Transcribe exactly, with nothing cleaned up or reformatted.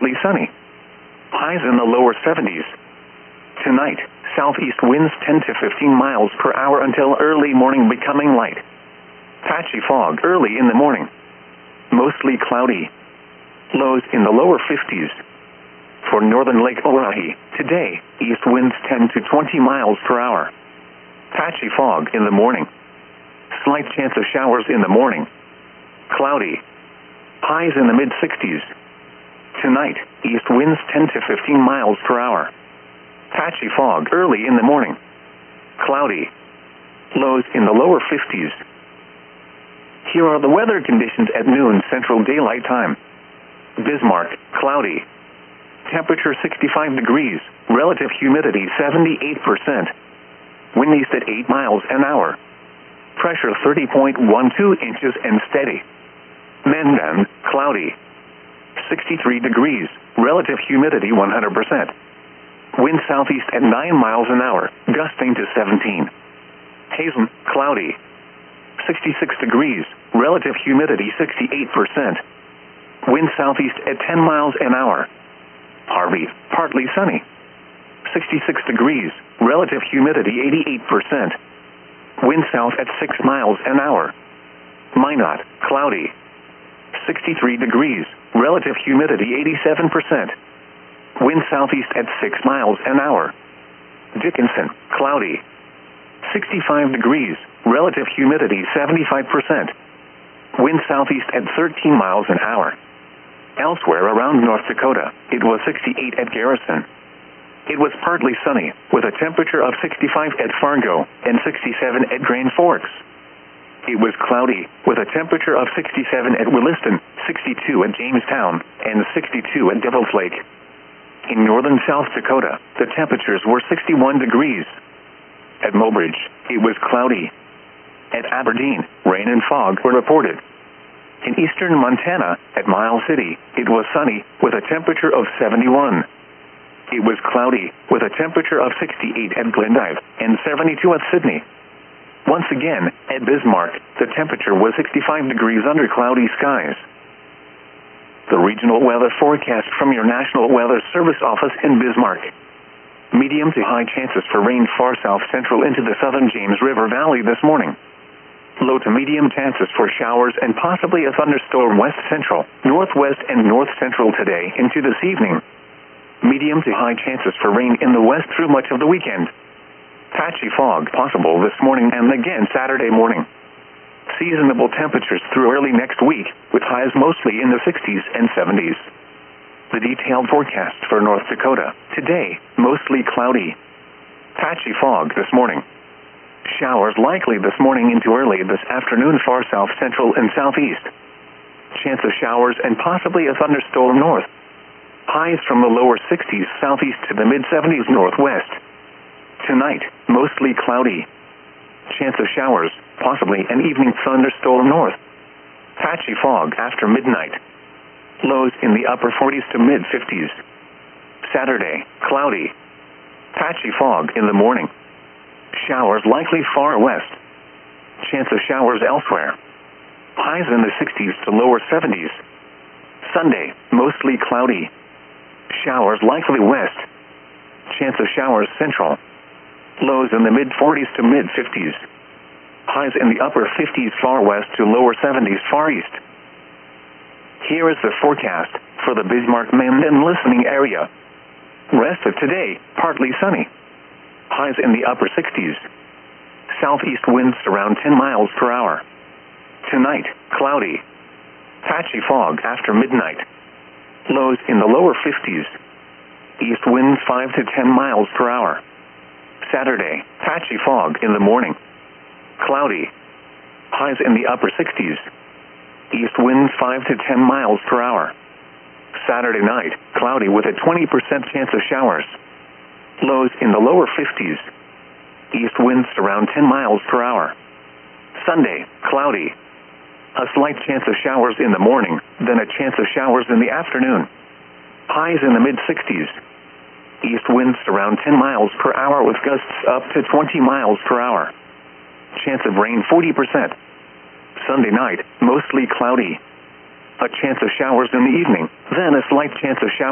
partly sunny. Highs in the lower seventies. Tonight, southeast winds ten to fifteen miles per hour until early morning, becoming light. Patchy fog early in the morning. Mostly cloudy. Lows in the lower fifties. For northern Lake Oahe, today, east winds ten to twenty miles per hour. Patchy fog in the morning. Slight chance of showers in the morning. Cloudy. Highs in the mid-sixties. Tonight, east winds ten to fifteen miles per hour. Patchy fog early in the morning. Cloudy. Lows in the lower fifties. Here are the weather conditions at noon Central Daylight Time. Bismarck, cloudy. Temperature sixty-five degrees, relative humidity seventy-eight percent. Wind east at eight miles an hour. Pressure thirty point one two inches and steady. Mandan, cloudy. sixty-three degrees, relative humidity one hundred percent. Wind southeast at nine miles an hour, gusting to seventeen. Hazen, cloudy. sixty-six degrees, relative humidity sixty-eight percent. Wind southeast at ten miles an hour. Harvey, partly sunny. sixty-six degrees, relative humidity eighty-eight percent. Wind south at six miles an hour. Minot, cloudy. sixty-three degrees, relative humidity eighty-seven percent. Wind southeast at six miles an hour. Dickinson, cloudy. sixty-five degrees, relative humidity seventy-five percent. Wind southeast at thirteen miles an hour. Elsewhere around North Dakota, it was sixty-eight at Garrison. It was partly sunny, with a temperature of sixty-five at Fargo and sixty-seven at Grand Forks. It was cloudy, with a temperature of sixty-seven at Williston, sixty-two at Jamestown, and sixty-two at Devil's Lake. In northern South Dakota, the temperatures were sixty-one degrees. At Mobridge, it was cloudy. At Aberdeen, rain and fog were reported. In eastern Montana, at Miles City, it was sunny, with a temperature of seventy-one. It was cloudy, with a temperature of sixty-eight at Glendive and seventy-two at Sydney. Once again, at Bismarck, the temperature was sixty-five degrees under cloudy skies. The regional weather forecast from your National Weather Service office in Bismarck. Medium to high chances for rain far south central into the southern James River Valley this morning. Low to medium chances for showers and possibly a thunderstorm west central, northwest and north central today into this evening. Medium to high chances for rain in the west through much of the weekend. Patchy fog possible this morning and again Saturday morning. Seasonable temperatures through early next week, with highs mostly in the sixties and seventies. The detailed forecast for North Dakota. Today, mostly cloudy. Patchy fog this morning. Showers likely this morning into early this afternoon far south central and southeast. Chance of showers and possibly a thunderstorm north. Highs from the lower sixties southeast to the mid-seventies northwest. Tonight, mostly cloudy. Chance of showers, possibly an evening thunderstorm north. Patchy fog after midnight. Lows in the upper forties to mid-fifties. Saturday, cloudy. Patchy fog in the morning. Showers likely far west. Chance of showers elsewhere. Highs in the sixties to lower seventies. Sunday, mostly cloudy. Showers likely west. Chance of showers central. Lows in the mid-forties to mid-fifties. Highs in the upper fifties far west to lower seventies far east. Here is the forecast for the Bismarck-Mandan listening area. Rest of today, partly sunny. Highs in the upper sixties. Southeast winds around ten miles per hour. Tonight, cloudy. Patchy fog after midnight. Lows in the lower fifties. East winds five to ten miles per hour. Saturday, patchy fog in the morning. Cloudy. Highs in the upper sixties. East winds five to ten miles per hour. Saturday night, cloudy with a twenty percent chance of showers. Lows in the lower fifties. East winds around ten miles per hour. Sunday, cloudy. A slight chance of showers in the morning, then a chance of showers in the afternoon. Highs in the mid-sixties. East winds around ten miles per hour with gusts up to twenty miles per hour. Chance of rain forty percent. Sunday night, mostly cloudy. A chance of showers in the evening, then a slight chance of showers.